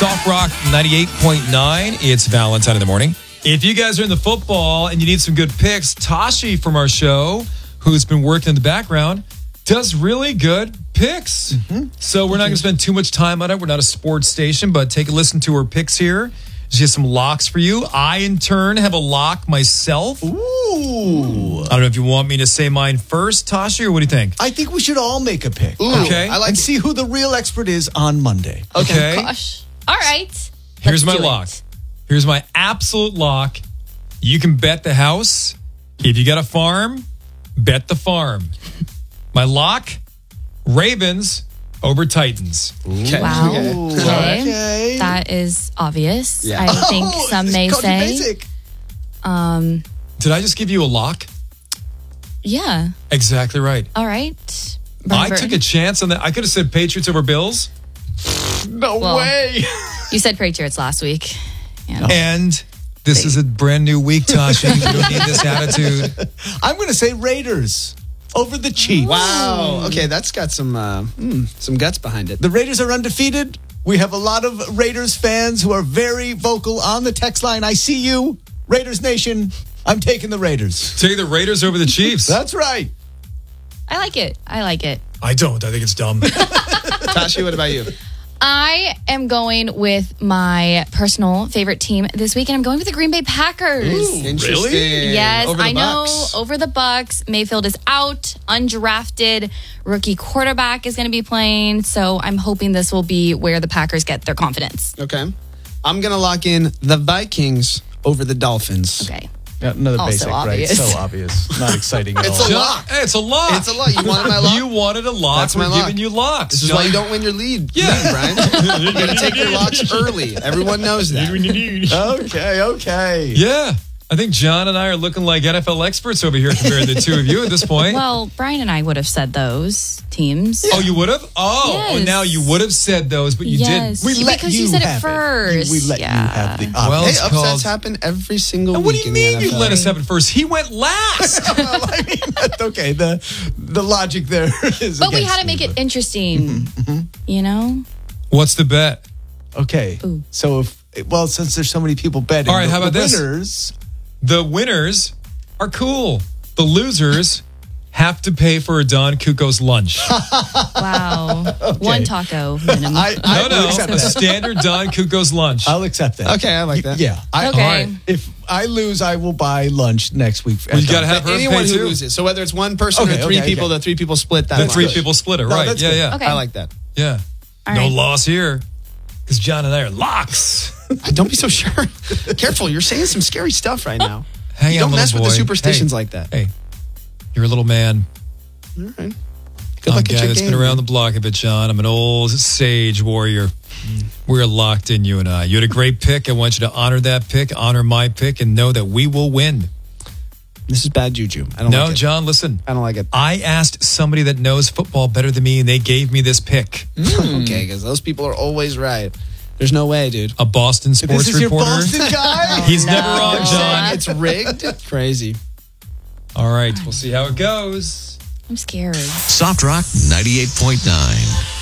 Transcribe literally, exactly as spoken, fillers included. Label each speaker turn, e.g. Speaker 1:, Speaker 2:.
Speaker 1: Soft Rock ninety-eight point nine. It's Valentine in the morning. If you guys are in the football and you need some good picks, Tashi from our show, who's been working in the background, does really good picks. Mm-hmm. So we're not going to spend too much time on it. We're not a sports station, but take a listen to her picks here. She has some locks for you. I, in turn, have a lock myself.
Speaker 2: Ooh.
Speaker 1: I don't know if you want me to say mine first, Tashi, or what do you think?
Speaker 2: I think we should all make a pick.
Speaker 1: Ooh. Okay.
Speaker 2: I like and see who the real expert is on Monday.
Speaker 1: Okay.
Speaker 3: Oh, gosh. All right.
Speaker 1: Here's
Speaker 3: Let's
Speaker 1: my
Speaker 3: do
Speaker 1: lock.
Speaker 3: it.
Speaker 1: Here's my absolute lock. You can bet the house. If you got a farm, bet the farm. My lock, Ravens over Titans.
Speaker 2: Okay.
Speaker 3: Wow.
Speaker 2: Okay.
Speaker 3: Okay.
Speaker 2: Okay.
Speaker 3: That is obvious.
Speaker 2: Yeah.
Speaker 3: I think
Speaker 2: Oh,
Speaker 3: some
Speaker 2: it's
Speaker 3: may
Speaker 2: called
Speaker 3: say.
Speaker 2: basic.
Speaker 3: Um,
Speaker 1: Did I just give you a lock?
Speaker 3: yeah.
Speaker 1: Exactly right.
Speaker 3: All right.
Speaker 1: I
Speaker 3: Robert,
Speaker 1: took a chance on that. I could have said Patriots over Bills.
Speaker 2: No
Speaker 3: Well,
Speaker 2: way.
Speaker 3: You said Patriots last week. Yeah.
Speaker 1: And this is a brand new week, Tashi. You don't need this attitude.
Speaker 2: I'm going to say Raiders over the Chiefs.
Speaker 4: Wow. Okay, that's got some uh, mm, some guts behind it.
Speaker 2: The Raiders are undefeated. We have a lot of Raiders fans who are very vocal on the text line. I see you, Raiders Nation. I'm taking the Raiders.
Speaker 1: Take the Raiders over the Chiefs.
Speaker 2: That's right.
Speaker 3: I like it. I like it.
Speaker 1: I don't. I think it's dumb.
Speaker 4: Tashi, what about you?
Speaker 3: I am going with my personal favorite team this week, and I'm going with the Green Bay Packers.
Speaker 4: Ooh, interesting.
Speaker 3: Yes,
Speaker 4: Over the
Speaker 3: I know.
Speaker 4: Bucks.
Speaker 3: Over the Bucks. Mayfield is out. Undrafted rookie quarterback is going to be playing. So I'm hoping this will be where the Packers get their confidence.
Speaker 4: Okay. I'm going to lock in the Vikings over the Dolphins.
Speaker 3: Okay.
Speaker 2: Yeah, another
Speaker 3: Also
Speaker 2: basic,
Speaker 3: obvious.
Speaker 2: right? So obvious. Not exciting at
Speaker 4: It's
Speaker 2: all.
Speaker 4: a lock.
Speaker 1: Hey, it's a lock.
Speaker 4: It's a lock. You wanted my lock?
Speaker 1: You wanted a lock.
Speaker 4: That's my
Speaker 1: We're
Speaker 4: lock.
Speaker 1: giving you locks.
Speaker 4: This is why you don't win your lead,
Speaker 1: Yeah.
Speaker 4: lead Brian. You're going to take your locks early. Everyone knows that.
Speaker 2: Okay, okay.
Speaker 1: Yeah. I think John and I are looking like N F L experts over here compared to the two of you at this point.
Speaker 3: Well, Brian and I would have said those teams.
Speaker 1: Oh, you would have? Oh,
Speaker 3: Yes.
Speaker 1: oh, now you would have said those, but you
Speaker 3: Yes.
Speaker 1: didn't.
Speaker 2: We let
Speaker 3: Because
Speaker 2: you
Speaker 3: you said it
Speaker 2: have
Speaker 3: first.
Speaker 2: We let
Speaker 3: Yeah.
Speaker 2: you have the
Speaker 1: Well,
Speaker 2: option.
Speaker 1: it's
Speaker 4: Hey, upsets
Speaker 1: called-
Speaker 4: happen every single
Speaker 1: What do
Speaker 4: week
Speaker 1: you
Speaker 4: in the
Speaker 1: mean
Speaker 4: N
Speaker 1: you
Speaker 4: F L.
Speaker 1: let us have it first? He went last.
Speaker 2: Well, I mean, that's okay. The the logic there is.
Speaker 3: But we
Speaker 2: against
Speaker 3: had to
Speaker 2: me,
Speaker 3: make it
Speaker 2: but-
Speaker 3: interesting. You know?
Speaker 1: What's the bet?
Speaker 2: Okay.
Speaker 3: Ooh.
Speaker 2: So if well, since there's so many people betting,
Speaker 1: All right,
Speaker 2: the,
Speaker 1: how about
Speaker 2: the
Speaker 1: this?
Speaker 2: winners,
Speaker 1: The winners are cool. The losers have to pay for a Don Cuco's lunch.
Speaker 3: Wow. One taco minimum.
Speaker 2: I, I
Speaker 1: No,
Speaker 2: will
Speaker 1: no.
Speaker 2: accept
Speaker 1: A
Speaker 2: that.
Speaker 1: standard Don Cuco's lunch.
Speaker 2: I'll accept that.
Speaker 4: Okay, I like that.
Speaker 2: Yeah. I,
Speaker 3: Okay.
Speaker 2: all right. If I lose, I will buy lunch next week.
Speaker 1: Well, you got to have her
Speaker 4: Anyone
Speaker 1: pay
Speaker 4: who
Speaker 1: too.
Speaker 4: loses. So whether it's one person
Speaker 2: Okay,
Speaker 4: or three
Speaker 2: okay,
Speaker 4: people,
Speaker 2: okay.
Speaker 4: the three people split that.
Speaker 1: The
Speaker 4: lunch.
Speaker 1: three people split it,
Speaker 2: No,
Speaker 1: right?
Speaker 2: that's
Speaker 1: Yeah,
Speaker 2: good.
Speaker 1: yeah.
Speaker 3: Okay.
Speaker 4: I like that.
Speaker 1: Yeah.
Speaker 3: All
Speaker 1: no
Speaker 3: right.
Speaker 1: loss here. Because John and I are locks.
Speaker 4: Don't be so sure. Careful, you're saying some scary stuff right now.
Speaker 1: Hang
Speaker 4: You
Speaker 1: on,
Speaker 4: don't mess
Speaker 1: little
Speaker 4: with the
Speaker 1: boy.
Speaker 4: superstitions
Speaker 1: Hey,
Speaker 4: like that.
Speaker 1: Hey, you're a little man.
Speaker 4: All right. Good
Speaker 1: I'm a
Speaker 4: luck
Speaker 1: guy
Speaker 4: at your
Speaker 1: that's
Speaker 4: game.
Speaker 1: been around the block a bit, John. I'm an old sage warrior. We're locked in, you and I. You had a great pick. I want you to honor that pick, honor my pick, and know that we will win.
Speaker 4: This is bad juju. I don't
Speaker 1: No,
Speaker 4: like it.
Speaker 1: John, listen.
Speaker 4: I don't like it.
Speaker 1: I asked somebody that knows football better than me, and they gave me this pick.
Speaker 4: Okay, because those people are always right. There's no way, dude.
Speaker 1: A Boston sports
Speaker 2: This is your
Speaker 1: reporter.
Speaker 2: Boston guy.
Speaker 1: He's
Speaker 3: No.
Speaker 1: never wrong,
Speaker 3: You're
Speaker 1: John.
Speaker 4: It's rigged. Crazy.
Speaker 1: All right, we'll see how it goes.
Speaker 3: I'm scared.
Speaker 5: Soft Rock ninety-eight point nine.